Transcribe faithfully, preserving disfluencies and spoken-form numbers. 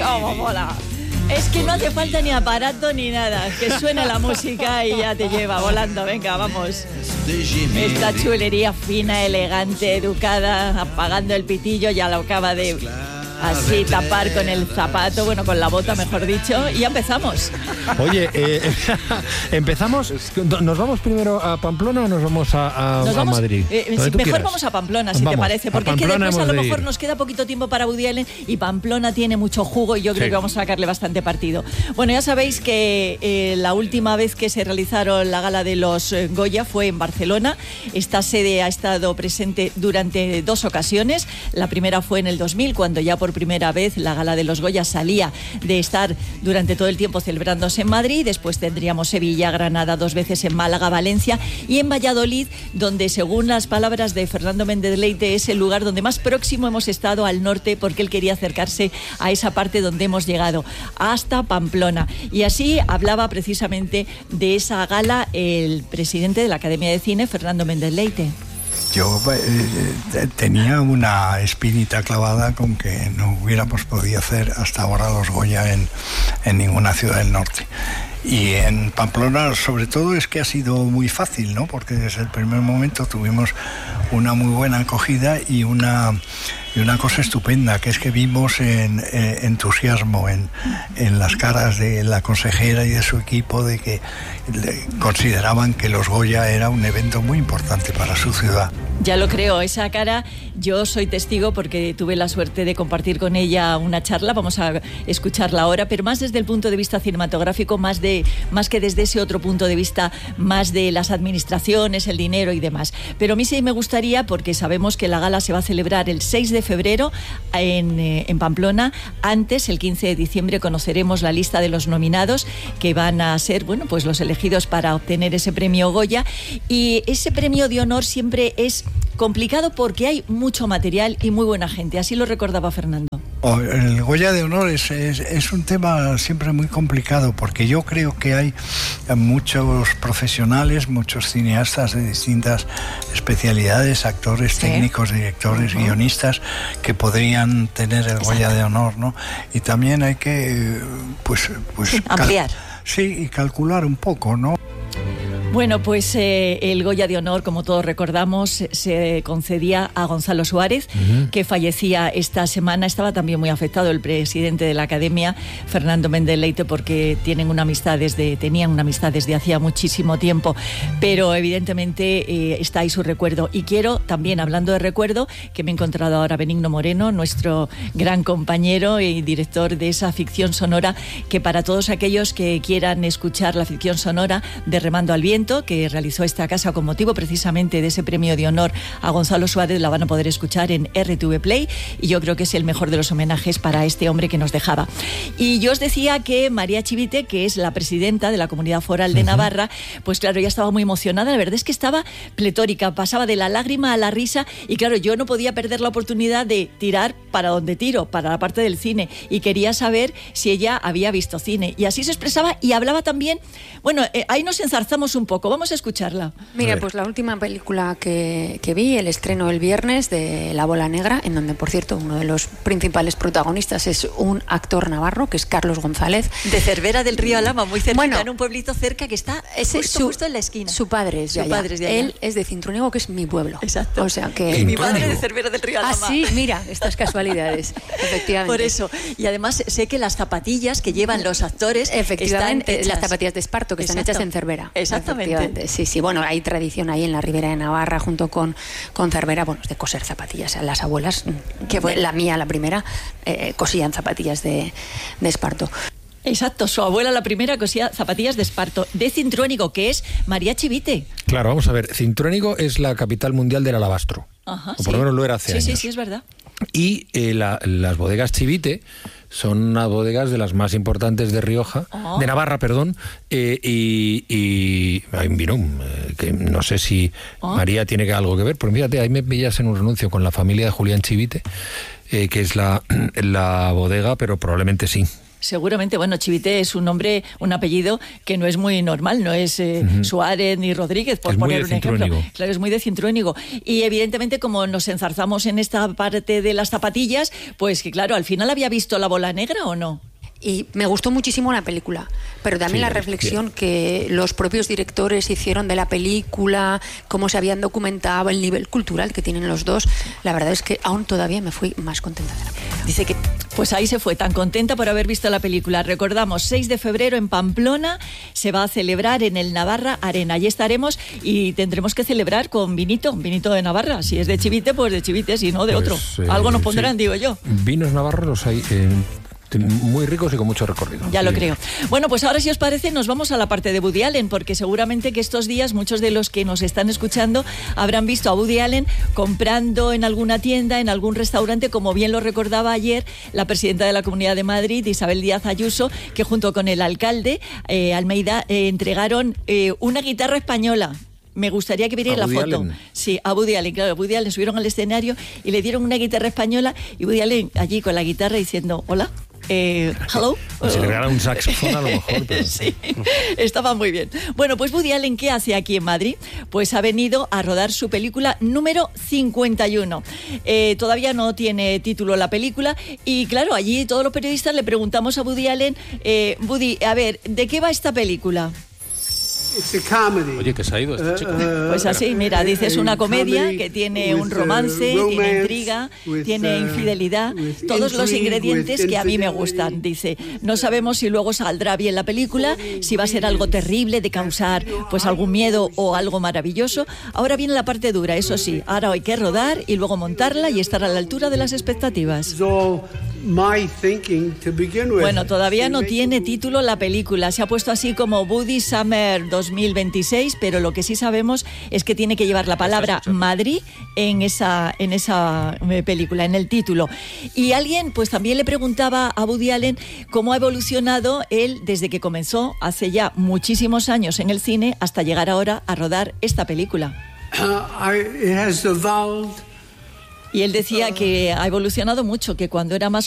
¡Cómo mola! Es que no hace falta ni aparato ni nada, que suena la música y ya te lleva volando. Venga, vamos. Esta chulería fina, elegante, educada, apagando el pitillo, ya lo acaba de así tapar con el zapato, bueno, con la bota, mejor dicho, y ya empezamos. Oye, eh, empezamos. ¿Nos vamos primero a Pamplona o nos vamos a, a, nos vamos, a Madrid? Eh, mejor quieras. Vamos a Pamplona, si vamos, te parece, porque es que después a lo mejor nos queda poquito tiempo para Woody Allen y Pamplona tiene mucho jugo y yo creo sí. que vamos a sacarle bastante partido. Bueno, ya sabéis que eh, la última vez que se realizaron la gala de los eh, Goya fue en Barcelona. Esta sede ha estado presente durante dos ocasiones. La primera fue en el dos mil, cuando ya por primera vez la gala de los Goya salía de estar durante todo el tiempo celebrándose en Madrid. Después tendríamos Sevilla, Granada, dos veces en Málaga, Valencia y en Valladolid, donde según las palabras de Fernando Méndez Leite es el lugar donde más próximo hemos estado al norte, porque él quería acercarse a esa parte donde hemos llegado, hasta Pamplona. Y así hablaba precisamente de esa gala el presidente de la Academia de Cine, Fernando Méndez Leite. Yo eh, tenía una espinita clavada con que no hubiéramos podido hacer hasta ahora los Goya en, en ninguna ciudad del norte. Y en Pamplona, sobre todo, es que ha sido muy fácil, ¿no? Porque desde el primer momento tuvimos una muy buena acogida y una, y una cosa estupenda, que es que vimos en, eh, entusiasmo en, en las caras de la consejera y de su equipo de que le, consideraban que los Goya era un evento muy importante para su ciudad. Ya lo creo, esa cara, yo soy testigo porque tuve la suerte de compartir con ella una charla, vamos a escucharla ahora, pero más desde el punto de vista cinematográfico, más, de, más que desde ese otro punto de vista, más de las administraciones, el dinero y demás. Pero a mí sí me gustaría, porque sabemos que la gala se va a celebrar el seis de febrero en, eh, en Pamplona. Antes, el quince de diciembre, conoceremos la lista de los nominados, que van a ser, bueno, pues los elegidos para obtener ese premio Goya. Y ese premio de honor siempre es complicado porque hay mucho material y muy buena gente, así lo recordaba Fernando. Oh, el Goya de honor es, es, es un tema siempre muy complicado, porque yo creo que hay muchos profesionales, muchos cineastas de distintas especialidades, actores, sí. técnicos, directores, uh-huh. guionistas, que podrían tener el Goya de honor, ¿no? Y también hay que pues, pues sí, ampliar. Cal- sí, y calcular un poco, ¿no? Bueno, pues eh, el Goya de Honor, como todos recordamos, se concedía a Gonzalo Suárez, uh-huh. que fallecía esta semana. Estaba también muy afectado el presidente de la Academia, Fernando Méndez Leite, porque tienen una amistad desde, tenían una amistad desde hacía muchísimo tiempo, pero evidentemente eh, está ahí su recuerdo. Y quiero también, hablando de recuerdo, que me he encontrado ahora Benigno Moreno, nuestro gran compañero y director de esa ficción sonora, que para todos aquellos que quieran escuchar la ficción sonora de Remando al Viento, que realizó esta casa con motivo precisamente de ese premio de honor a Gonzalo Suárez, la van a poder escuchar en R T V Play, y yo creo que es el mejor de los homenajes para este hombre que nos dejaba. Y yo os decía que María Chivite, que es la presidenta de la Comunidad Foral de Navarra, pues claro, ya estaba muy emocionada. La verdad es que estaba pletórica, pasaba de la lágrima a la risa, y claro, yo no podía perder la oportunidad de tirar para donde tiro, para la parte del cine, y quería saber si ella había visto cine, y así se expresaba y hablaba también. Bueno, eh, ahí nos enzarzamos un poco. Vamos a escucharla. Mira, pues la última película que, que vi, el estreno el viernes de La Bola Negra, en donde, por cierto, uno de los principales protagonistas es un actor navarro, que es Carlos González. De Cervera del Río Alhama, muy cerca, bueno, en un pueblito cerca que está ese justo, su, justo en la esquina. Su padre es de, su allá. Padre es de allá. Él es de Cintruénigo, que es mi pueblo. Exacto. O sea que... Y mi madre de Cervera del Río Alhama. Ah, sí, mira, estas casualidades, efectivamente. Por eso. Y además sé que las zapatillas que llevan los actores efectivamente, están hechas. Las zapatillas de esparto, que Exacto. están hechas en Cervera. Exactamente. Sí, sí. Bueno, hay tradición ahí en la Ribera de Navarra, junto con, con Cervera, bueno, de coser zapatillas. Las abuelas, que bueno. la mía, la primera, eh, cosían zapatillas de, de esparto. Exacto, su abuela la primera cosía zapatillas de esparto, de Cintruénigo, que es María Chivite. Claro, vamos a ver, Cintruénigo es la capital mundial del alabastro. Ajá, o por sí. lo menos lo era hace sí, años. Sí, sí, es verdad. Y eh, la, las bodegas Chivite son unas bodegas de las más importantes de Rioja, oh. de Navarra, perdón, eh, y, y hay un vino eh, que no sé si oh. María tiene algo que ver, pero fíjate, ahí me pillas en un renuncio con la familia de Julián Chivite, eh, que es la, la bodega, pero probablemente sí. Seguramente, bueno, Chivite es un nombre, un apellido que no es muy normal, no es eh, uh-huh. Suárez ni Rodríguez, por es poner muy un ejemplo. Claro, es muy de Cintruénigo. Y evidentemente, como nos enzarzamos en esta parte de las zapatillas, pues que claro, al final había visto La Bola Negra o no. Y me gustó muchísimo la película, pero también sí, la reflexión bien. que los propios directores hicieron de la película, cómo se habían documentado, el nivel cultural que tienen los dos. La verdad es que aún todavía me fui más contenta de la película. Dice que pues ahí se fue, tan contenta por haber visto la película. Recordamos, seis de febrero en Pamplona se va a celebrar en el Navarra Arena. Allí estaremos y tendremos que celebrar con vinito, vinito de Navarra. Si es de Chivite, pues de Chivite, si no, de pues, otro. Eh, Algo nos pondrán, sí. digo yo. Vinos navarros los hay... Eh... muy ricos y con mucho recorrido. Ya sí. lo creo. Bueno, pues ahora si os parece nos vamos a la parte de Woody Allen, porque seguramente que estos días muchos de los que nos están escuchando habrán visto a Woody Allen comprando en alguna tienda, en algún restaurante, como bien lo recordaba ayer la presidenta de la Comunidad de Madrid, Isabel Díaz Ayuso, que junto con el alcalde eh, Almeida eh, entregaron eh, una guitarra española. Me gustaría que vierais la foto. Allen. Sí, a Woody Allen, claro, Woody Allen subieron al escenario y le dieron una guitarra española y Woody Allen allí con la guitarra diciendo, hola. Eh, hello. Si le regalan un saxofón a lo mejor. Pero... sí, estaba muy bien. Bueno, pues Woody Allen, ¿qué hace aquí en Madrid? Pues ha venido a rodar su película número cincuenta y uno. Eh, todavía no tiene título la película y claro, allí todos los periodistas le preguntamos a Woody Allen, eh, Woody, a ver, ¿de qué va esta película? Oye, que se ha ido este chico. Pues así, mira, dice, es una comedia que tiene un romance, tiene intriga, tiene infidelidad, todos los ingredientes que a mí me gustan. Dice, no sabemos si luego saldrá bien la película, si va a ser algo terrible de causar pues algún miedo o algo maravilloso. Ahora viene la parte dura, eso sí, ahora hay que rodar y luego montarla y estar a la altura de las expectativas. Bueno, todavía no tiene título la película, se ha puesto así como Woody Summer dos mil veintiséis, pero lo que sí sabemos es que tiene que llevar la palabra Madrid en esa, en esa película, en el título. Y alguien pues también le preguntaba a Woody Allen cómo ha evolucionado él desde que comenzó hace ya muchísimos años en el cine hasta llegar ahora a rodar esta película. Uh, I, it has evolved. Y él decía que ha evolucionado mucho, que cuando era más